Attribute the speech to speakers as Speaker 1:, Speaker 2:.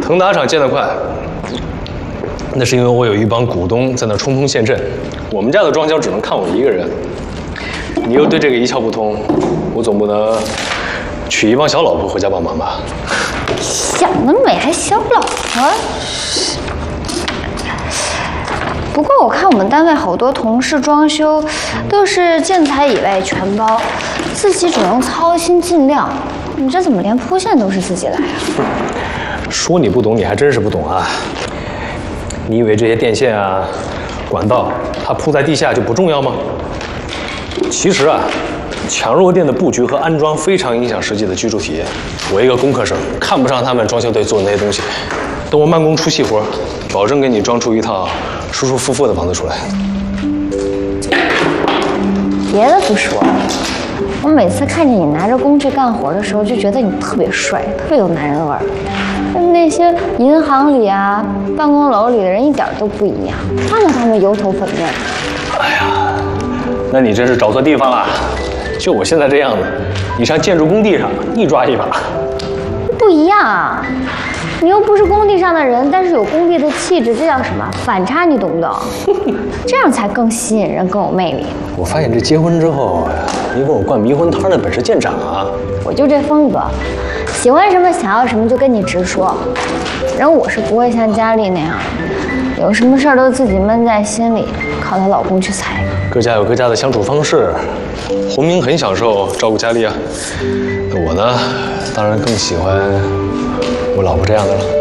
Speaker 1: 恒达厂建得快，那是因为我有一帮股东在那冲锋陷阵，我们家的装修只能看我一个人。你又对这个一窍不通，我总不能娶一帮小老婆回家帮忙吧？
Speaker 2: 想得美，还小老婆。不过我看我们单位好多同事装修都是建材以外全包，自己只能操心尽量。你这怎么连铺线都是自己来啊？
Speaker 1: 说你不懂，你还真是不懂啊！你以为这些电线啊、管道，它铺在地下就不重要吗？其实啊，强弱电的布局和安装非常影响实际的居住体验。我一个工科生，看不上他们装修队做的那些东西。等我慢工出细活，保证给你装出一套舒舒服服的房子出来。
Speaker 2: 别的不说，我每次看见你拿着工具干活的时候，就觉得你特别帅，特别有男人味儿。跟那些银行里啊、办公楼里的人一点都不一样，看着他们油头粉面。
Speaker 1: 哎呀，那你真是找错地方了。就我现在这样子，你上建筑工地上一抓一把。
Speaker 2: 不一样啊！你又不是工地上的人，但是有工地的气质，这叫什么？反差，你懂不懂？这样才更吸引人，更有魅力。
Speaker 1: 我发现这结婚之后，你给我灌迷魂汤的本事见长啊！
Speaker 2: 我就这风格，喜欢什么想要什么就跟你直说。人我是不会像佳丽那样，有什么事儿都自己闷在心里，靠她老公去猜。
Speaker 1: 各家有各家的相处方式，洪明很享受照顾佳丽啊。那我呢，当然更喜欢我老婆这样的了。